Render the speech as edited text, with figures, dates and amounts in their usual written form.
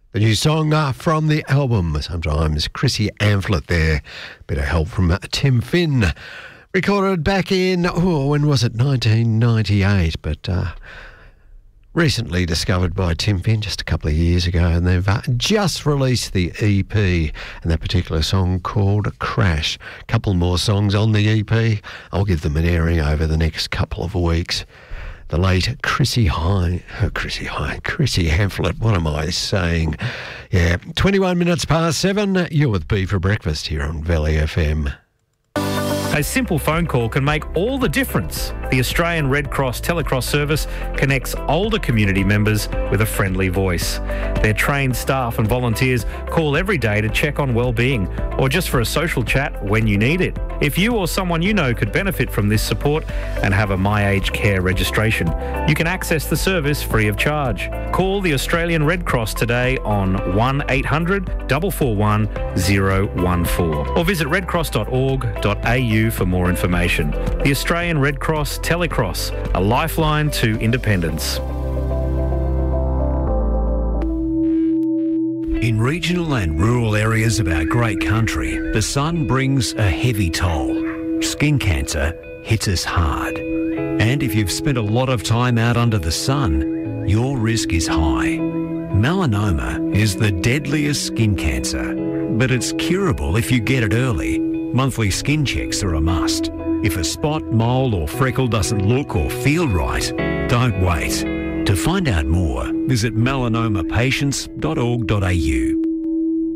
The new song from the album, sometimes Chrissy Amphlett there. Bit of help from Tim Finn. Recorded back in, when was it, 1998, but recently discovered by Tim Finn just a couple of years ago, and they've just released the EP, and that particular song called Crash. A couple more songs on the EP. I'll give them an airing over the next couple of weeks. The late Chrissy Amphlett, what am I saying? Yeah, 21 minutes past 7, you're with B for Breakfast here on Valley FM. A simple phone call can make all the difference. The Australian Red Cross Telecross service connects older community members with a friendly voice. Their trained staff and volunteers call every day to check on well-being or just for a social chat when you need it. If you or someone you know could benefit from this support and have a My Aged Care registration, you can access the service free of charge. Call the Australian Red Cross today on 1800 441 014 or visit redcross.org.au for more information. The Australian Red Cross Telecross, a lifeline to independence. In regional and rural areas of our great country, the sun brings a heavy toll. Skin cancer hits us hard. And if you've spent a lot of time out under the sun, your risk is high. Melanoma is the deadliest skin cancer, but it's curable if you get it early. Monthly skin checks are a must. If a spot, mole or freckle doesn't look or feel right, don't wait. To find out more, visit melanomapatients.org.au.